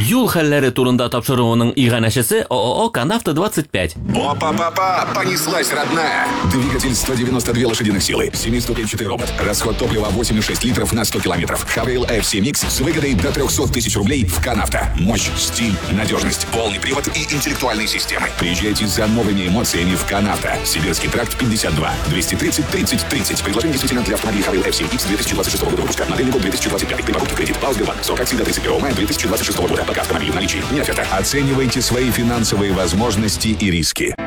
Юл хәлләре турында тапшыруының иганәчесе ООО «Канавто-25». Опа-па-па, понеслась, родная. Двигатель 192 лошадиных силы, 7-ступенчатый робот, расход топлива 8,6 литров на 100 километров. Хавейл FC Mix с выгодой до 300 тысяч рублей в Канавто. Мощь, стиль, надежность, полный привод и интеллектуальные системы. Приезжайте за новыми эмоциями в Канавто. Сибирский тракт 52, 230 30 30. Предложение действительно для автомобилей Хавейл FC Mix 2026 года выпуска. Модельный год 2025. При покупке кредит. Пауз Сбербанк. Срок акции до 31 мая 2026 года. Пока автомобиль в наличии. Не оферта. Оценивайте свои финансовые возможности и риски.